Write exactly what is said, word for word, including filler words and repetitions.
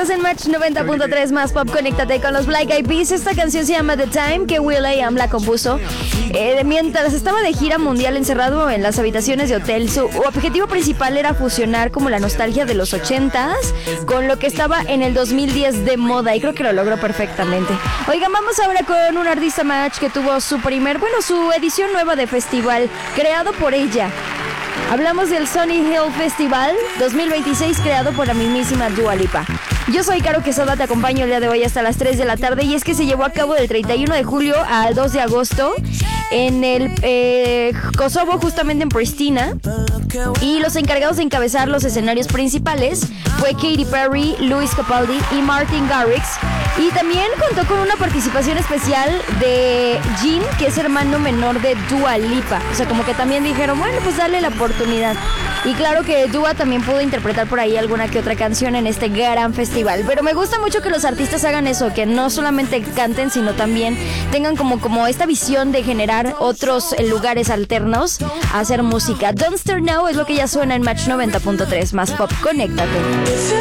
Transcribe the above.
Estás en Match noventa punto tres más pop. Conéctate con los Black Eyed Peas. Esta canción se llama The Time, que will.i.am la compuso eh, mientras estaba de gira mundial encerrado en las habitaciones de hotel. Su objetivo principal era fusionar como la nostalgia de los ochentas con lo que estaba en el dos mil diez de moda, y creo que lo logró perfectamente. Oigan, vamos ahora con un artista Match que tuvo su primer, bueno, su edición nueva de festival, creado por ella. Hablamos del Sunny Hill Festival dos mil veintiséis, creado por la mismísima Dua Lipa. Yo soy Caro Quesada, te acompaño el día de hoy hasta las tres de la tarde, y es que se llevó a cabo del treinta y uno de julio al dos de agosto en el eh, Kosovo, justamente en Pristina, y los encargados de encabezar los escenarios principales fue Katy Perry, Luis Capaldi y Martin Garrix, y también contó con una participación especial de Jin, que es hermano menor de Dua Lipa. O sea, como que también dijeron, bueno, pues dale la oportunidad. Y claro que Dua también pudo interpretar por ahí alguna que otra canción en este gran festival. Pero me gusta mucho que los artistas hagan eso, que no solamente canten, sino también tengan como, como esta visión de generar otros lugares alternos a hacer música. Don't Start Now es lo que ya suena en Match noventa punto tres más pop. Conéctate.